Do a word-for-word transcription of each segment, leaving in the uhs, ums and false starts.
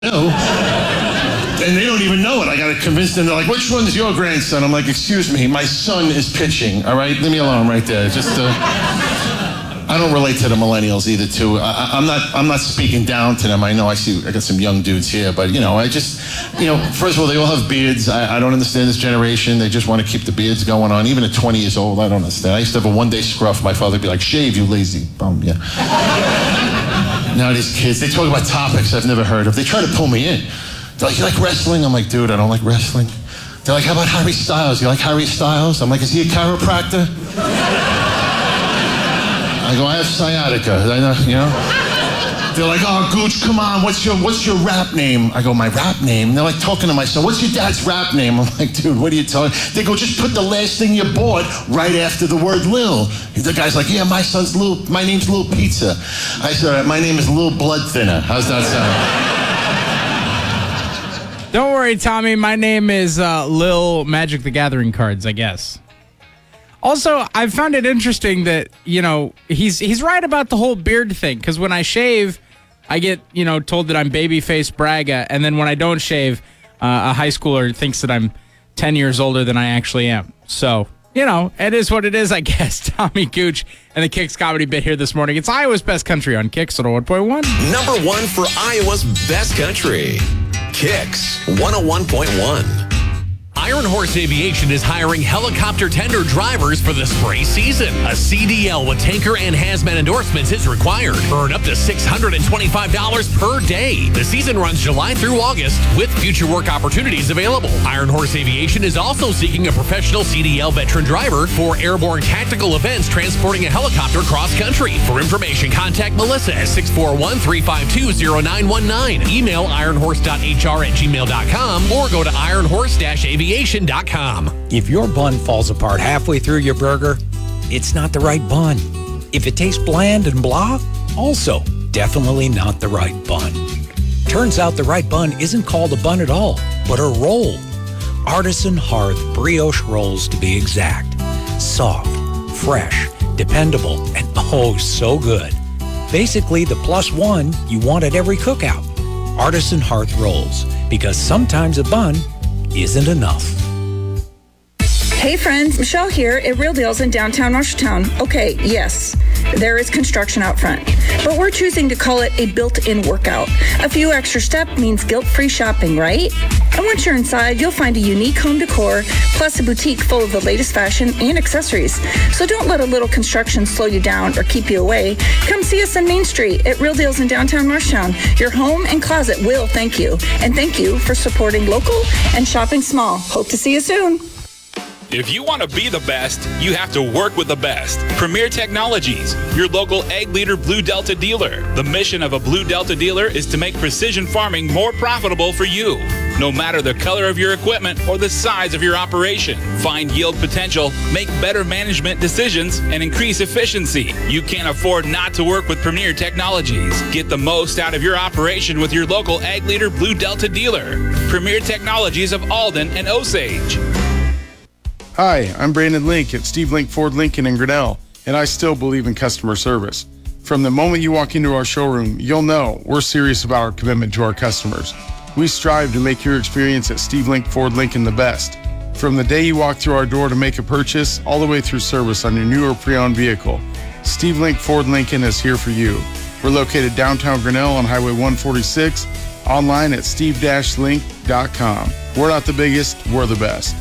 And they don't even know it. I got to convince them. They're like, which one's your grandson? I'm like, excuse me, my son is pitching, all right? Leave me alone right there. Just, uh, I don't relate to the millennials either, too. I, I'm not I'm not speaking down to them. I know I see, I got some young dudes here, but, you know, I just, you know, first of all, they all have beards. I, I don't understand this generation. They just want to keep the beards going on. Even at twenty years old, I don't understand. I used to have a one-day scruff. My father would be like, shave, you lazy bum, yeah. Now these kids, they talk about topics I've never heard of. They try to pull me in. They're like, you like wrestling? I'm like, dude, I don't like wrestling. They're like, how about Harry Styles? You like Harry Styles? I'm like, is he a chiropractor? I go, I have sciatica. I know, you know? They're like, oh, Gooch, come on, what's your what's your rap name? I go, my rap name? They're like talking to my son, what's your dad's rap name? I'm like, dude, what are you telling? They go, just put the last thing you bought right after the word Lil. The guy's like, yeah, my son's Lil, my name's Lil Pizza. I said, my name is Lil Blood Thinner. How's that sound? Don't worry, Tommy. My name is uh, Lil Magic the Gathering cards, I guess. Also, I found it interesting that, you know, he's he's right about the whole beard thing. Because when I shave, I get, you know, told that I'm babyface Braga. And then when I don't shave, uh, a high schooler thinks that I'm ten years older than I actually am. So, you know, it is what it is, I guess. Tommy Gooch and the Kicks comedy bit here this morning. It's Iowa's Best Country on Kicks one oh one point one. Number one for Iowa's Best Country. Kicks one oh one point one. Iron Horse Aviation is hiring helicopter tender drivers for the spray season. A C D L with tanker and hazmat endorsements is required. Earn up to six hundred twenty-five dollars per day. The season runs July through August with future work opportunities available. Iron Horse Aviation is also seeking a professional C D L veteran driver for airborne tactical events transporting a helicopter cross-country. For information, contact Melissa at six four one, three five two, zero nine one nine. Email ironhorse dot h r at gmail dot com or go to ironhorse aviation dot com. If your bun falls apart halfway through your burger, it's not the right bun. If it tastes bland and blah, also definitely not the right bun. Turns out the right bun isn't called a bun at all, but a roll. Artisan Hearth brioche rolls, to be exact. Soft, fresh, dependable, and oh, so good. Basically the plus one you want at every cookout. Artisan Hearth rolls, because sometimes a bun isn't enough. Hey friends, Michelle here at Real Deals in downtown Marshalltown. Okay, yes, there is construction out front, but we're choosing to call it a built-in workout. A few extra steps means guilt-free shopping, right? And once you're inside, you'll find a unique home decor, plus a boutique full of the latest fashion and accessories. So don't let a little construction slow you down or keep you away. Come see us on Main Street at Real Deals in downtown Marshalltown. Your home and closet will thank you. And thank you for supporting local and shopping small. Hope to see you soon. If you want to be the best, you have to work with the best. Premier Technologies, your local Ag Leader Blue Delta dealer. The mission of a Blue Delta dealer is to make precision farming more profitable for you. No matter the color of your equipment or the size of your operation, find yield potential, make better management decisions, and increase efficiency. You can't afford not to work with Premier Technologies. Get the most out of your operation with your local Ag Leader Blue Delta dealer. Premier Technologies of Alden and Osage. Hi, I'm Brandon Link at Steve Link Ford Lincoln in Grinnell, and I still believe in customer service. From the moment you walk into our showroom, you'll know we're serious about our commitment to our customers. We strive to make your experience at Steve Link Ford Lincoln the best. From the day you walk through our door to make a purchase, all the way through service on your new or pre-owned vehicle, Steve Link Ford Lincoln is here for you. We're located downtown Grinnell on Highway one forty-six, online at steve link dot com. We're not the biggest, we're the best.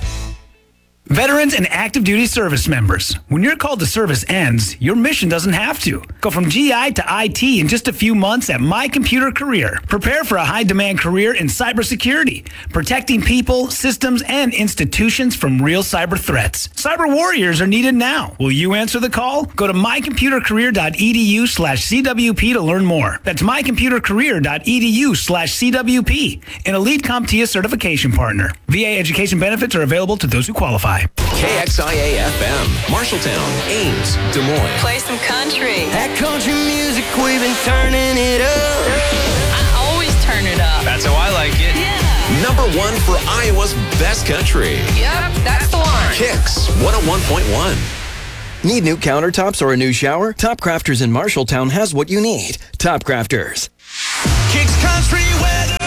Veterans and active duty service members, when your call to service ends, your mission doesn't have to. Go from G I to I T in just a few months at My Computer Career. Prepare for a high-demand career in cybersecurity, protecting people, systems, and institutions from real cyber threats. Cyber warriors are needed now. Will you answer the call? Go to my computer career dot e d u slash c w p to learn more. That's my computer career dot e d u slash c w p, an elite CompTIA certification partner. V A education benefits are available to those who qualify. K X I A F M, Marshalltown, Ames, Des Moines. Play some country. That country music, we've been turning it up. I always turn it up. That's how I like it. Yeah. Number one for Iowa's Best Country. Yep, that's the one. Kicks one oh one point one. Need new countertops or a new shower? Top Crafters in Marshalltown has what you need. Top Crafters. Kicks country weather.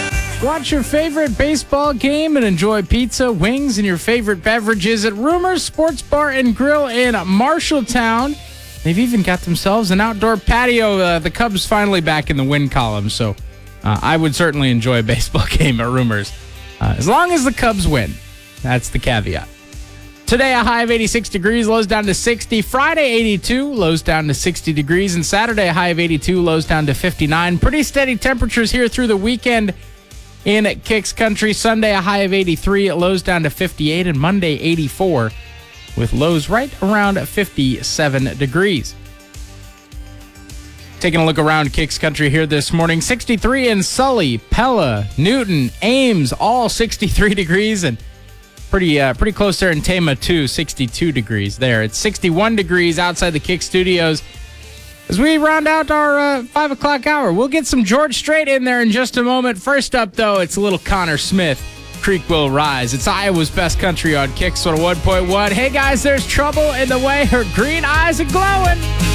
Watch your favorite baseball game and enjoy pizza, wings, and your favorite beverages at Rumors Sports Bar and Grill in Marshalltown. They've even got themselves an outdoor patio. Uh, the Cubs finally back in the win column, so uh, I would certainly enjoy a baseball game at Rumors. Uh, as long as the Cubs win. That's the caveat. Today, a high of eighty-six degrees, lows down to sixty. Friday, eighty-two, lows down to sixty degrees. And Saturday, a high of eighty-two, lows down to fifty-nine. Pretty steady temperatures here through the weekend in Kicks Country. Sunday, a high of eighty-three, lows down to fifty-eight. And Monday, eighty-four, with lows right around fifty-seven degrees. Taking a look around Kicks Country here this morning. sixty-three in Sully, Pella, Newton, Ames, all sixty-three degrees. And Pretty uh, pretty close there in Tama, too, sixty-two degrees there. It's sixty-one degrees outside the Kick Studios. As we round out our uh, five o'clock hour, we'll get some George Strait in there in just a moment. First up, though, it's a little Connor Smith. Creek Will Rise. It's Iowa's best country on Kicks one oh one point one. Hey, guys, there's trouble in the way. Her green eyes are glowing.